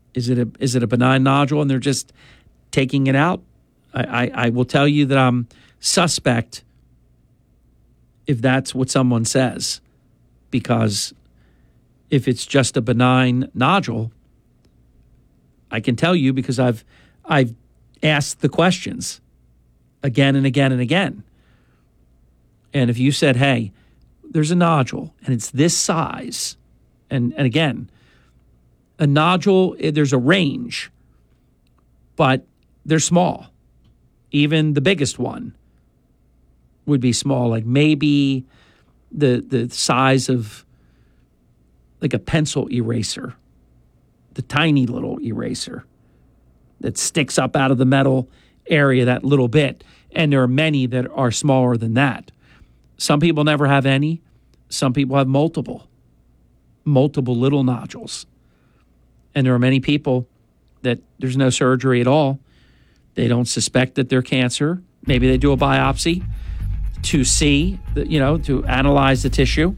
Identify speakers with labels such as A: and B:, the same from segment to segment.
A: Is it a benign nodule and they're just taking it out? I will tell you that I'm suspect if that's what someone says, because if it's just a benign nodule, I can tell you because I've asked the questions again and again and again. And if you said, hey, there's a nodule and it's this size, and again, a nodule, there's a range, but they're small. Even the biggest one would be small, like maybe the size of like a pencil eraser, the tiny little eraser that sticks up out of the metal area that little bit. And there are many that are smaller than that. Some people never have any. Some people have multiple little nodules. And there are many people that there's no surgery at all. They don't suspect that they're cancer. Maybe they do a biopsy to see, to analyze the tissue.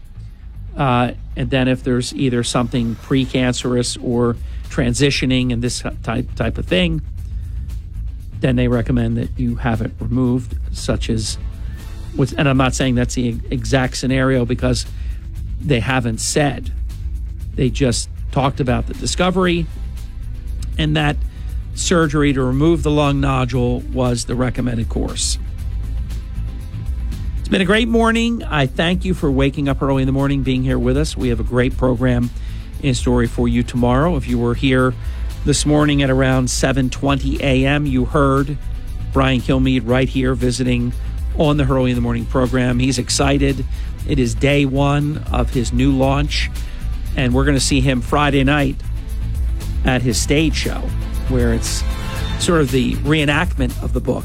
A: And then if there's either something precancerous or transitioning and this type of thing, then they recommend that you have it removed, such as and I'm not saying that's the exact scenario because they haven't said. They just talked about the discovery and that surgery to remove the lung nodule was the recommended course. It's been a great morning. I thank you for waking up early in the morning, being here with us. We have a great program in store for you tomorrow. If you were here this morning at around 7:20 a.m., you heard Brian Kilmeade right here visiting on the Early in the Morning program. He's excited. It is day one of his new launch, and we're going to see him Friday night at his stage show, where it's sort of the reenactment of the book.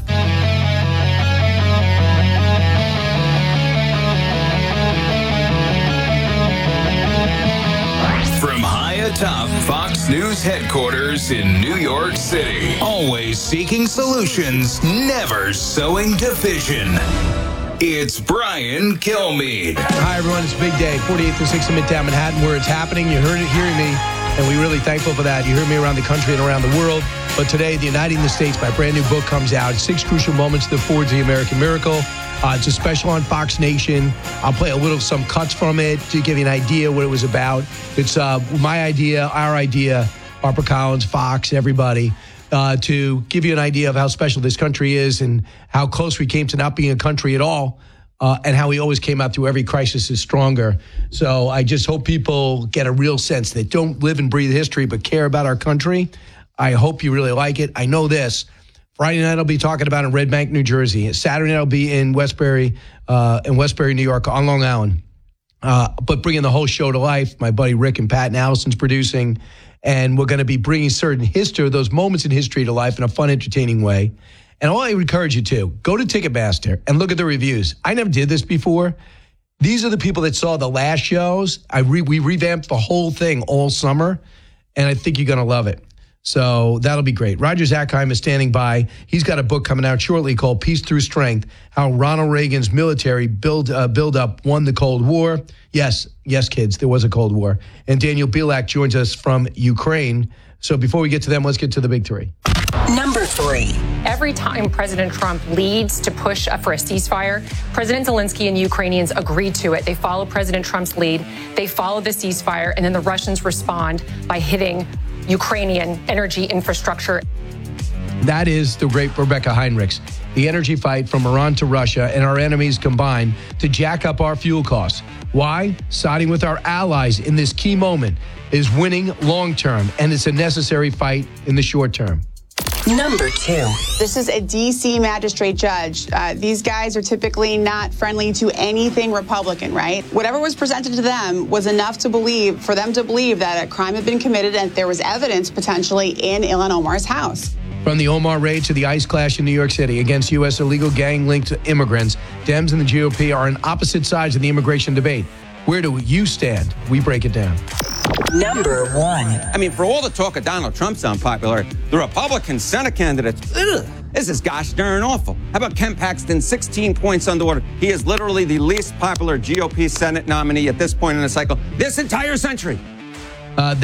B: From high atop Fox News headquarters in New York City, always seeking solutions, never sowing division. It's Brian Kilmeade.
C: Hi, everyone. It's a big day. 48th and 6th in Midtown Manhattan, where it's happening. You heard it, hearing me, and we're really thankful for that. You heard me around the country and around the world. But today, the Uniting the States, my brand new book, comes out. 6 crucial moments that forged the American miracle. It's a special on Fox Nation. I'll play some cuts from it to give you an idea what it was about. It's my idea, our idea, HarperCollins, Fox, everybody, to give you an idea of how special this country is and how close we came to not being a country at all, and how we always came out through every crisis is stronger. So I just hope people get a real sense that don't live and breathe history but care about our country. I hope you really like it. I know this. Friday night I'll be talking about in Red Bank, New Jersey. Saturday night I'll be in Westbury, New York, on Long Island. But bringing the whole show to life, my buddy Rick and Pat and Allison's producing, and we're going to be bringing certain history, those moments in history to life in a fun, entertaining way. And all I encourage you to, go to Ticketmaster and look at the reviews. I never did this before. These are the people that saw the last shows. We revamped the whole thing all summer, and I think you're going to love it. So that'll be great. Roger Zackheim is standing by. He's got a book coming out shortly called Peace Through Strength, How Ronald Reagan's Military Build Up Won the Cold War. Yes, kids, there was a Cold War. And Daniel Bilak joins us from Ukraine. So before we get to them, let's get to the big three.
D: Number 3.
E: Every time President Trump leads to push for a ceasefire, President Zelensky and Ukrainians agree to it. They follow President Trump's lead. They follow the ceasefire, and then the Russians respond by hitting Ukrainian energy infrastructure.
C: That is the great Rebecca Heinrichs. The energy fight from Iran to Russia and our enemies combined to jack up our fuel costs. Why? Siding with our allies in this key moment is winning long term, and it's a necessary fight in the short term.
D: Number 2.
F: This is a D.C. magistrate judge. These guys are typically not friendly to anything Republican, right? Whatever was presented to them was enough for them to believe that a crime had been committed and there was evidence potentially in Ilhan Omar's house.
C: From the Omar raid to the ICE clash in New York City against U.S. illegal gang-linked immigrants, Dems and the GOP are on opposite sides of the immigration debate. Where do you stand? We break it down.
D: Number 1.
G: I mean, for all the talk of Donald Trump's unpopular, the Republican Senate candidates, this is gosh darn awful. How about Ken Paxton, 16 points underwater? He is literally the least popular GOP Senate nominee at this point in the cycle this entire century.